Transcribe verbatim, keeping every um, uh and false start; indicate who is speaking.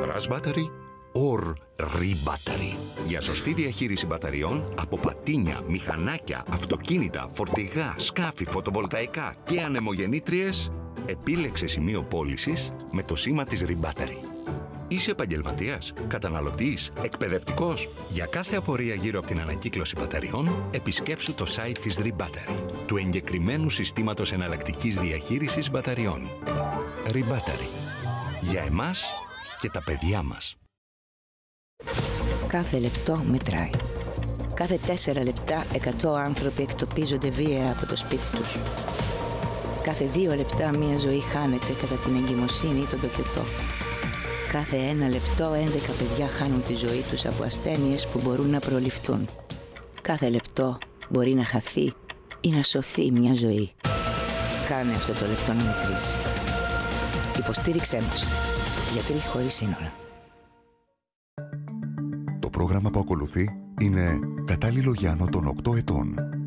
Speaker 1: Brush Battery or Re-Battery. Για σωστή διαχείριση μπαταριών από πατίνια, μηχανάκια, αυτοκίνητα, φορτηγά, σκάφη, φωτοβολταϊκά και ανεμογεννήτριες, επίλεξε σημείο πώλησης με το σήμα της Re-Battery. Είσαι επαγγελματίας, καταναλωτής, εκπαιδευτικός? Για κάθε απορία γύρω από την ανακύκλωση μπαταριών, επισκέψου το site της Re-Battery, του εγκεκριμένου συστήματος εναλλακτικής διαχείρισης μπαταριών. Re-Battery. Για εμάς και τα παιδιά μας.
Speaker 2: Κάθε λεπτό μετράει. Κάθε τέσσερα λεπτά εκατό άνθρωποι εκτοπίζονται βία από το σπίτι τους. Κάθε δύο λεπτά μία ζωή χάνεται κατά την εγκυμοσύνη ή τον τοκετό. Κάθε ένα λεπτό έντεκα παιδιά χάνουν τη ζωή τους από ασθένειες που μπορούν να προληφθούν. Κάθε λεπτό μπορεί να χαθεί ή να σωθεί μια ζωή. Κάνε αυτό το λεπτό να μετρήσει. Υποστήριξέ μας. Γιατροί χωρίς σύνορα.
Speaker 3: Το πρόγραμμα που ακολουθεί είναι κατάλληλο για άνω των οκτώ ετών.